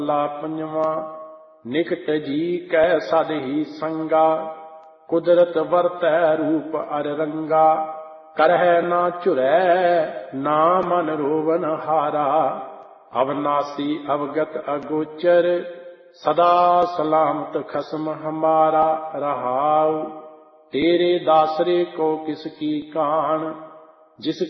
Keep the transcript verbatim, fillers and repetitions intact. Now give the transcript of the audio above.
ਲਾ ਪੰਜਵਾਂ। ਨਿਕਟ ਜੀ ਕੈ ਸਦ ਹੀ ਸੰਗਾ, ਕੁਦਰਤ ਵਰਤੈ ਰੂਪ ਅਰ ਰੰਗਾ। ਕਰਹਿ ਨਾ ਝੁਰੈ ਨਾ ਮਨ ਰੋਵਨ ਹਾਰਾ, ਅਵਨਾਸੀ ਅਵਗਤ ਅਗੋਚਰ, ਸਦਾ ਸਲਾਮਤ ਖਸਮ ਹਮਾਰਾ। ਰਹਾਉ ਤੇਰੇ ਦਾਸਰੇ ਕੋ ਕਿਸ ਕੀ ਕਾਣ, ਜਿਸ